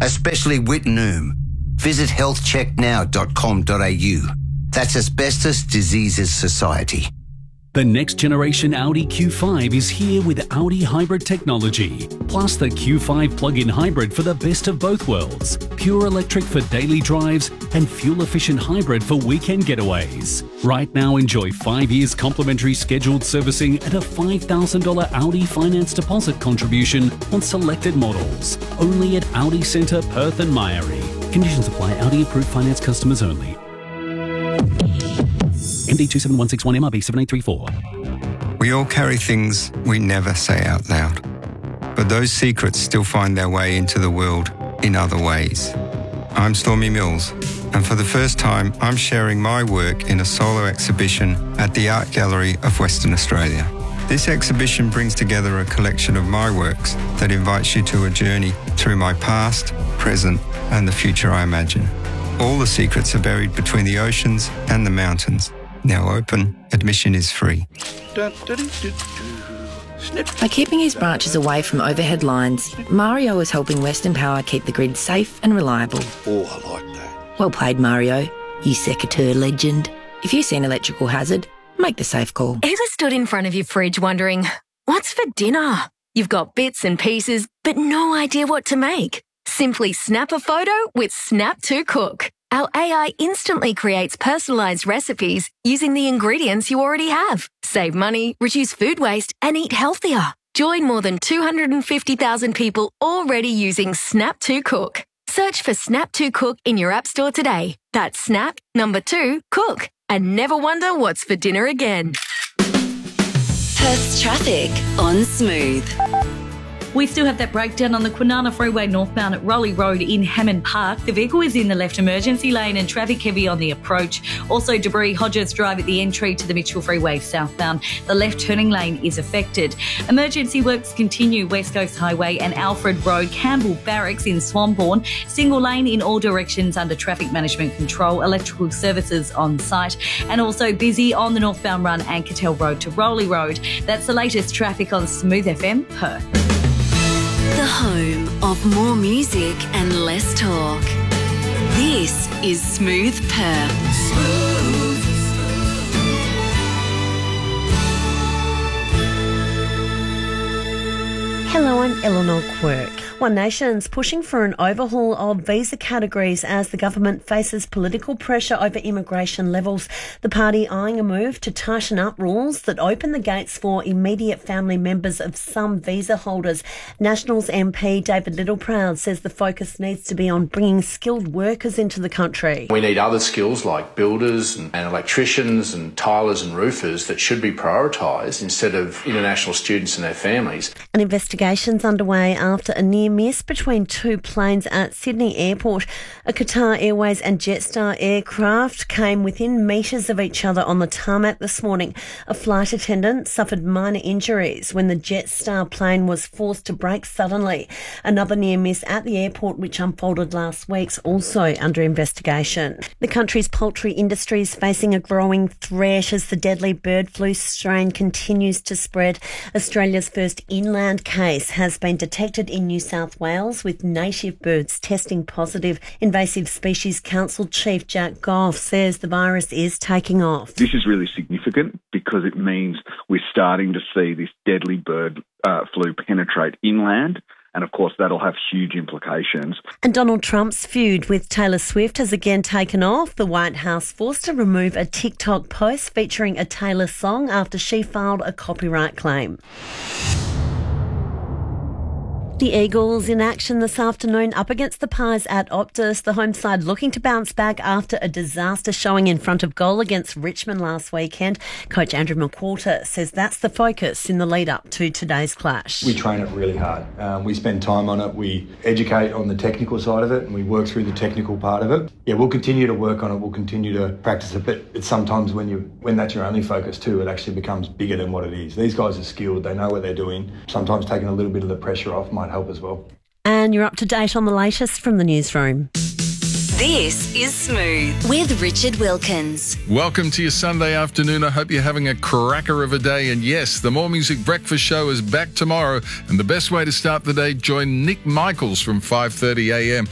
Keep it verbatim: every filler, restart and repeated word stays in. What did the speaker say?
especially with Noom. Visit health check now dot com dot a u. That's Asbestos Diseases Society. The next generation Audi Q five is here with Audi hybrid technology, plus the Q five plug-in hybrid for the best of both worlds. Pure electric for daily drives and fuel-efficient hybrid for weekend getaways. Right now, enjoy five years complimentary scheduled servicing and a five thousand dollars Audi finance deposit contribution on selected models. Only at Audi Centre, Perth and Myrie. Conditions apply. Audi approved finance customers only. M D two seven one six one M R B seven eight three four. We all carry things we never say out loud, but those secrets still find their way into the world in other ways. I'm Stormy Mills, and for the first time, I'm sharing my work in a solo exhibition at the Art Gallery of Western Australia. This exhibition brings together a collection of my works that invites you to a journey through my past, present, and the future I imagine. All the secrets are buried between the oceans and the mountains. Now open, admission is free. By keeping his branches away from overhead lines, Mario is helping Western Power keep the grid safe and reliable. Oh, I like that. Well played, Mario, you secateur legend. If you see an electrical hazard, make the safe call. Ever stood in front of your fridge wondering, what's for dinner? You've got bits and pieces, but no idea what to make. Simply snap a photo with Snap to Cook. Our A I instantly creates personalised recipes using the ingredients you already have. Save money, reduce food waste, and eat healthier. Join more than two hundred fifty thousand people already using Snap to Cook. Search for Snap to Cook in your app store today. That's Snap, number two, Cook. And never wonder what's for dinner again. Perth's traffic on Smooth. We still have that breakdown on the Kwinana Freeway northbound at Rowley Road in Hammond Park. The vehicle is in the left emergency lane and traffic heavy on the approach. Also debris, Hodges Drive at the entry to the Mitchell Freeway southbound. The left turning lane is affected. Emergency works continue West Coast Highway and Alfred Road, Campbell Barracks in Swanbourne. Single lane in all directions under traffic management control. Electrical services on site. And also busy on the northbound run Ankertel Road to Rowley Road. That's the latest traffic on Smooth F M Perth. The home of more music and less talk. This is Smooth Perth. Smooth. Hello, I'm Eleanor Quirk. One Nation's pushing for an overhaul of visa categories as the government faces political pressure over immigration levels. The party eyeing a move to tighten up rules that open the gates for immediate family members of some visa holders. Nationals M P David Littleproud says the focus needs to be on bringing skilled workers into the country. We need other skills like builders and, and electricians and tilers and roofers that should be prioritised instead of international students and their families. An investigation's underway after a near miss between two planes at Sydney Airport. A Qatar Airways and Jetstar aircraft came within metres of each other on the tarmac this morning. A flight attendant suffered minor injuries when the Jetstar plane was forced to brake suddenly. Another near miss at the airport, which unfolded last week, is also under investigation. The country's poultry industry is facing a growing threat as the deadly bird flu strain continues to spread. Australia's first inland case has been detected in New South Wales with native birds testing positive. Invasive Species Council Chief Jack Goff says the virus is taking off. This is really significant because it means we're starting to see this deadly bird uh, flu penetrate inland. And of course, that'll have huge implications. And Donald Trump's feud with Taylor Swift has again taken off. The White House forced to remove a TikTok post featuring a Taylor song after she filed a copyright claim. The Eagles in action this afternoon up against the Pies at Optus. The home side looking to bounce back after a disaster showing in front of goal against Richmond last weekend. Coach Andrew McWhorter says that's the focus in the lead up to today's clash. We train it really hard. Um, we spend time on it. We educate on the technical side of it and we work through the technical part of it. Yeah, we'll continue to work on it. We'll continue to practice it. But it's sometimes when you when that's your only focus too, it actually becomes bigger than what it is. These guys are skilled. They know what they're doing. Sometimes taking a little bit of the pressure off might help as well. And you're up to date on the latest from the newsroom. This is Smooth with Richard Wilkins. Welcome to your Sunday afternoon. I hope you're having a cracker of a day. And yes, the More Music Breakfast Show is back tomorrow. And the best way to start the day, join Nick Michaels from five thirty a m